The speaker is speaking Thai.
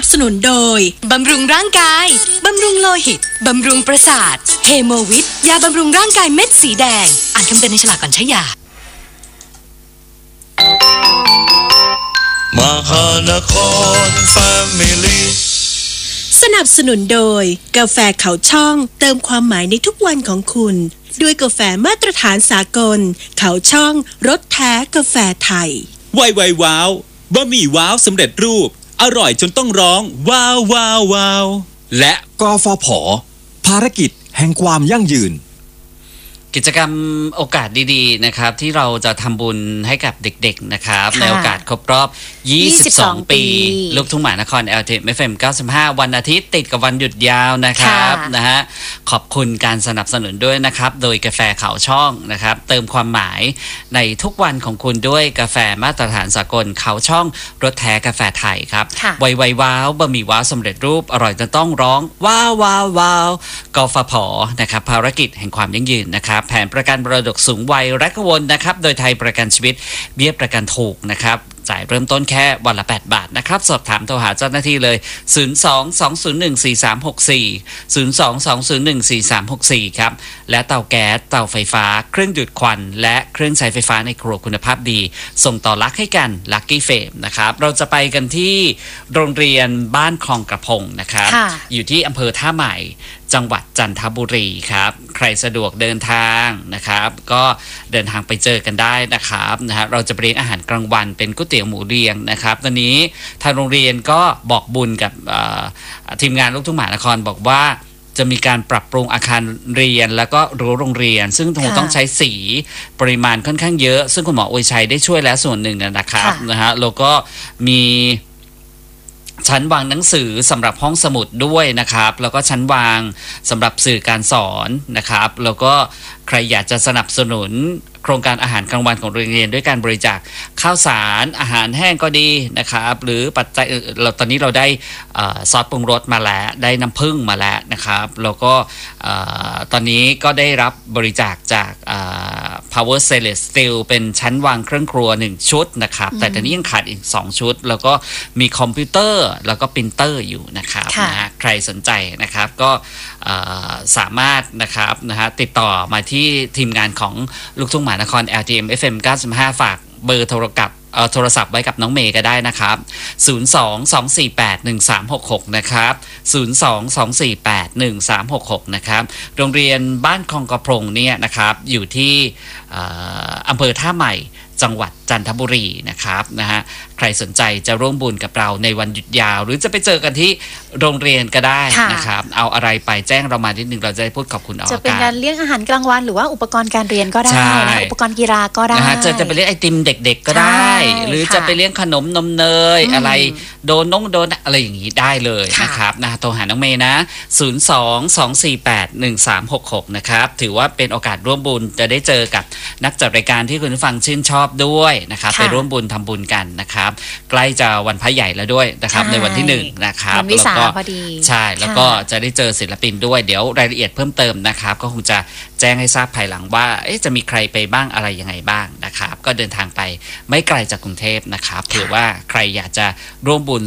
สนุนโดยบำรุงร่างกายบำรุงโลหิตบำรุงประสาทเฮโมวิทยาบำรุงร่างกายเม็ดสีแดงอ่านคำเตือนในฉลากก่อนใช้ยามหานครแฟมิลี่สนับสนุนโดยกาแฟเขาช่องเติมความหมายในทุกวันของคุณด้วยกาแฟมาตรฐานสากลเขาช่องรสแท้กาแฟไทยไวว้าวบะหมี่ว้าวสำเร็จรูปอร่อยจนต้องร้องว้าวว้าวว้าวและกฟผ.ภารกิจแห่งความยั่งยืนกิจกรรมโอกาสดีๆนะครับที่เราจะทำบุญให้กับเด็กๆนะครับในโอกาสครบรอบ22 ปีลูกทุ่งมหานคร LTM FM 95 วันอาทิตย์ติดกับวันหยุดยาวนะครับนะฮะขอบคุณการสนับสนุนด้วยนะครับโดยกาแฟเขาช่องนะครับเติมความหมายในทุกวันของคุณด้วยกาแฟมาตรฐานสากลเขาช่องรสแท้กาแฟไทยครับไวว้าวบะหมี่ว้าวสำเร็จรูปอร่อยจนต้องร้องว้าวว้าวว้าวกฟผ.นะครับภารกิจแห่งความยั่งยืนนะครับแผนประกันมรดกสูงวัยและกังวลนะครับโดยไทยประกันชีวิตเบี้ยประกันถูกนะครับจ่ายเริ่มต้นแค่วันละ8 บาทนะครับสอบถามโทรหาเจ้าหน้าที่เลย02-201-4364 ครับและเตาแก๊สเตาไฟฟ้าเครื่องดูดควันและเครื่องใช้ไฟฟ้าในครัวคุณภาพดีส่งต่อรักให้กัน Lucky Fame นะครับเราจะไปกันที่โรงเรียนบ้านคลองกระพงนะครับอยู่ที่อำเภอท่าใหม่จังหวัดจันทบุรีครับใครสะดวกเดินทางนะครับก็เดินทางไปเจอกันได้นะครับเราจะไปเลี้ยงอาหารกลางวันเป็นก๋วยเตี๋ยวหมูเรียงนะครับตอนนี้ทางโรงเรียนก็บอกบุญกับทีมงานลูกทุ่งมหานครบอกว่าจะมีการปรับปรุงอาคารเรียนแล้วก็รั้วโรงเรียนซึ่งคงต้องใช้สีปริมาณค่อนข้างเยอะซึ่งคุณหมออวยชัยได้ช่วยแล้วส่วนหนึ่งนะครับนะฮะแล้วก็มีชั้นวางหนังสือสำหรับห้องสมุดด้วยนะครับแล้วก็ชั้นวางสำหรับสื่อการสอนนะครับแล้วก็ใครอยากจะสนับสนุนโครงการอาหารกลางวันของโรงเรียนด้วยการบริจาคข้าวสารอาหารแห้งก็ดีนะครับหรือปัจจัยตอนนี้เราได้ซอสปรุงรสมาแล้วได้น้ำผึ้งมาแล้วนะครับแล้วก็ตอนนี้ก็ได้รับบริจาคจากPower Stainless Steel เป็นชั้นวางเครื่องครัว1ชุดนะครับแต่ตอนนี้ยังขาดอีก2ชุดแล้วก็มีคอมพิวเตอร์แล้วก็ปรินเตอร์อยู่นะครับนะฮะใครสนใจนะครับก็สามารถนะครับนะฮะติดต่อมาที่ทีมงานของลูกทุ่งมหานคร LTM FM 95 ฝากเบอร์โทรศัพท์ไว้กับน้องเมย์ก็ได้นะครับ02-248-1366นะครับ02-248-1366นะครับโรงเรียนบ้านคลองกระพงเนี่ยนะครับอยู่ที่อำเภอท่าใหม่จังหวัดจันทบุรีนะครับนะฮะใครสนใจจะร่วมบุญกับเราในวันหยุดยาวหรือจะไปเจอกันที่โรงเรียนก็ได้นะครับเอาอะไรไปแจ้งเรามานิดนึงเราจะได้พูดขอบคุณจะเป็นการเลี้ยงอาหารกลางวันหรือว่าอุปกรณ์การเรียนก็ได้นะอุปกรณ์กีฬาก็ได้นะฮะจะไปเลี้ยงไอติมเด็กๆก็ได้หรือจะไปเลี้ยงขนมนมเนยอะไรโดนอะไรอย่างนี้ได้เลยนะครับนะโทรหาน้องเมย์นะ02-248-1366นะครับถือว่าเป็นโอกาสร่วมบุญจะได้เจอกับนักจัดรายการที่คุณผู้ฟังชื่นชอบด้วยนะครับไปร่วมบุญทำบุญกันนะครับใกล้จะวันพระใหญ่แล้วด้วยนะครับในวันที่1นะครับแล้วก็ใช่แล้วก็จะได้เจอศิลปินด้วยเดี๋ยวรายละเอียดเพิ่มเติมนะครับก็คงจะแจ้งให้ทราบภายหลังว่าจะมีใครไปบ้างอะไรยังไงบ้างนะครับก็เดินทางไปไม่ไกลจากกรุงเทพนะครับถือว่าใครอยากจะร่วมบุญ